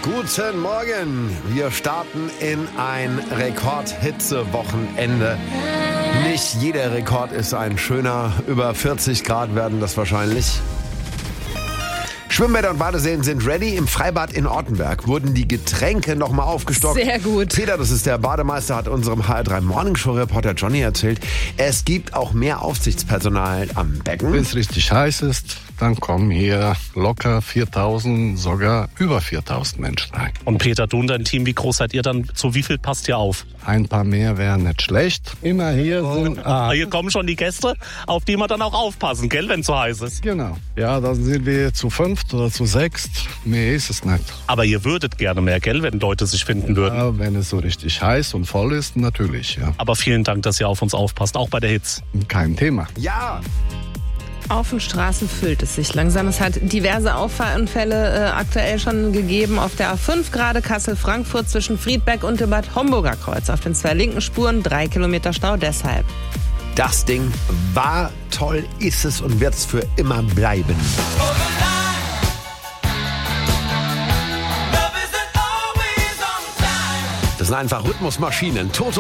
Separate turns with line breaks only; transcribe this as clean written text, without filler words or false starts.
Guten Morgen. Wir starten in ein Rekordhitzewochenende. Nicht jeder Rekord ist ein schöner. Über 40 Grad werden das wahrscheinlich. Schwimmbäder und Badeseen sind ready. Im Freibad in Ortenberg wurden die Getränke nochmal aufgestockt.
Sehr gut.
Peter, das ist der Bademeister, hat unserem HR3 Morningshow-Reporter Johnny erzählt, es gibt auch mehr Aufsichtspersonal am Becken.
Wenn es richtig heiß ist, dann kommen hier locker 4.000, sogar über 4.000 Menschen rein.
Und Peter, du und dein Team, wie groß seid ihr dann? Zu wie viel passt ihr auf?
Ein paar mehr wären nicht schlecht. Immer hier sind...
Hier kommen schon die Gäste, auf die wir dann auch aufpassen, gell, wenn es so heiß ist.
Genau. Ja, dann sind wir zu 5 oder zu 6. Mehr ist es nicht.
Aber ihr würdet gerne mehr, gell, wenn Leute sich finden würden.
Ja, wenn es so richtig heiß und voll ist, natürlich, ja.
Aber vielen Dank, dass ihr auf uns aufpasst, auch bei der Hitze.
Kein Thema.
Ja,
Auf den Straßen füllt es sich langsam. Es hat diverse Auffahrunfälle aktuell schon gegeben. Auf der A5 gerade Kassel-Frankfurt zwischen Friedberg und dem Bad Homburger Kreuz. Auf den 2 linken Spuren 3 Kilometer Stau deshalb.
das Ding war toll, ist es und wird es für immer bleiben. Das sind einfach Rhythmusmaschinen. Toto